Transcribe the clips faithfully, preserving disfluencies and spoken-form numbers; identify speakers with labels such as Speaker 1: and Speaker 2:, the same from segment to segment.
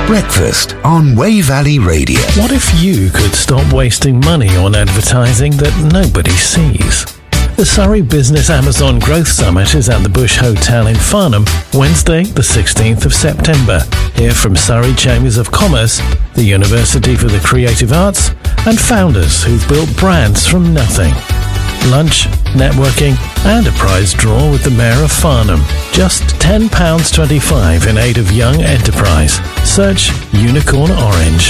Speaker 1: Breakfast on Way Valley Radio.
Speaker 2: What if you could stop wasting money on advertising that nobody sees? The Surrey Business Amazon Growth Summit is at the Bush Hotel in Farnham, Wednesday the sixteenth of September. Hear from Surrey Chambers of Commerce, the University for the Creative Arts, and founders who've built brands from nothing. Lunch, networking, and a prize draw with the Mayor of Farnham. Just ten pounds twenty-five in aid of young enterprise. Search Unicorn Orange.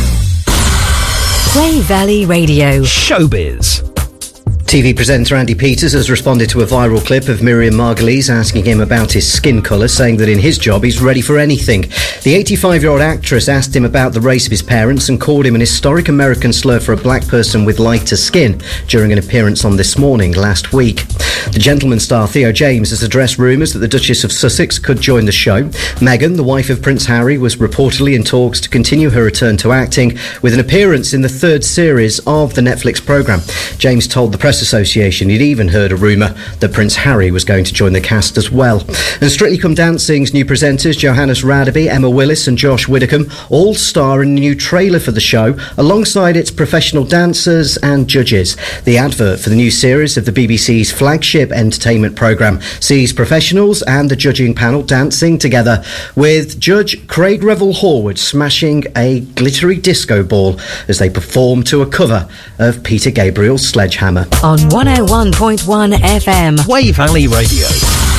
Speaker 3: Way Valley Radio.
Speaker 4: Showbiz.
Speaker 5: T V presenter Andy Peters has responded to a viral clip of Miriam Margolyes asking him about his skin colour, saying that in his job he's ready for anything. The eighty-five-year-old actress asked him about the race of his parents and called him an historic American slur for a black person with lighter skin during an appearance on This Morning last week. The Gentleman star Theo James has addressed rumours that the Duchess of Sussex could join the show. Meghan, the wife of Prince Harry, was reportedly in talks to continue her return to acting with an appearance in the third series of the Netflix programme. James told the Press Association he'd even heard a rumour that Prince Harry was going to join the cast as well. And Strictly Come Dancing's new presenters, Johannes Radaby, Emma Willis and Josh Widdicombe, all star in a new trailer for the show, alongside its professional dancers and judges. The advert for the new series of the B B C's flagship entertainment programme sees professionals and the judging panel dancing together, with Judge Craig Revel Horwood smashing a glittery disco ball as they perform to a cover of Peter Gabriel's Sledgehammer.
Speaker 3: On one oh one point one F M.
Speaker 4: Way Valley Radio.